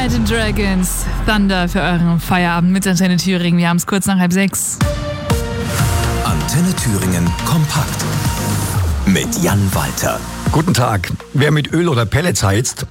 Imagine Dragons, Thunder für euren Feierabend mit Antenne Thüringen. Wir haben es kurz nach 5:30. Antenne Thüringen kompakt mit Jan Walter. Guten Tag. Wer mit Öl oder Pellets heizt,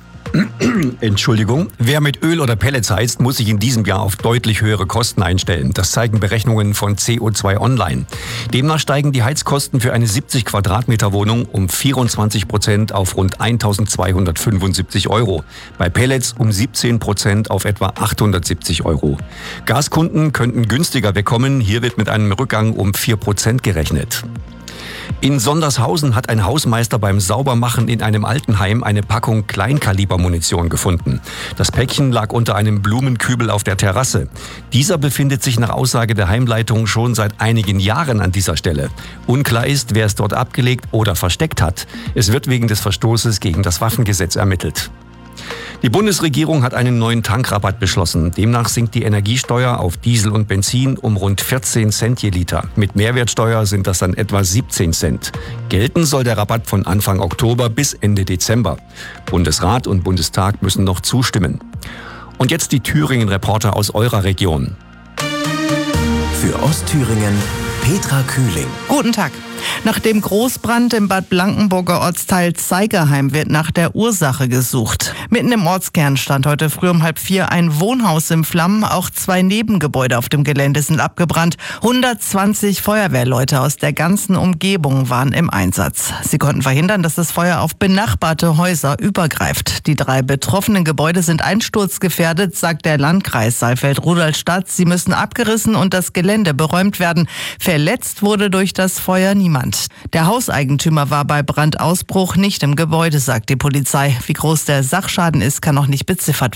Wer mit Öl oder Pellets heizt, muss sich in diesem Jahr auf deutlich höhere Kosten einstellen. Das zeigen Berechnungen von CO2 Online. Demnach steigen die Heizkosten für eine 70 Quadratmeter Wohnung um 24% auf rund 1.275 €. Bei Pellets um 17% auf etwa 870 €. Gaskunden könnten günstiger wegkommen. Hier wird mit einem Rückgang um 4% gerechnet. In Sondershausen hat ein Hausmeister beim Saubermachen in einem Altenheim eine Packung Kleinkalibermunition gefunden. Das Päckchen lag unter einem Blumenkübel auf der Terrasse. Dieser befindet sich nach Aussage der Heimleitung schon seit einigen Jahren an dieser Stelle. Unklar ist, wer es dort abgelegt oder versteckt hat. Es wird wegen des Verstoßes gegen das Waffengesetz ermittelt. Die Bundesregierung hat einen neuen Tankrabatt beschlossen. Demnach sinkt die Energiesteuer auf Diesel und Benzin um rund 14 Cent je Liter. Mit Mehrwertsteuer sind das dann etwa 17 Cent. Gelten soll der Rabatt von Anfang Oktober bis Ende Dezember. Bundesrat und Bundestag müssen noch zustimmen. Und jetzt die Thüringen-Reporter aus eurer Region. Für Ostthüringen Petra Kühling. Guten Tag. Nach dem Großbrand im Bad Blankenburger Ortsteil Zeigerheim wird nach der Ursache gesucht. Mitten im Ortskern stand heute früh um 3:30 ein Wohnhaus in Flammen. Auch 2 Nebengebäude auf dem Gelände sind abgebrannt. 120 Feuerwehrleute aus der ganzen Umgebung waren im Einsatz. Sie konnten verhindern, dass das Feuer auf benachbarte Häuser übergreift. Die 3 betroffenen Gebäude sind einsturzgefährdet, sagt der Landkreis Saalfeld-Rudolstadt. Sie müssen abgerissen und das Gelände beräumt werden. Verletzt wurde durch das Feuer niemand. Der Hauseigentümer war bei Brandausbruch nicht im Gebäude, sagt die Polizei. Wie groß der Sachschaden ist, kann noch nicht beziffert werden.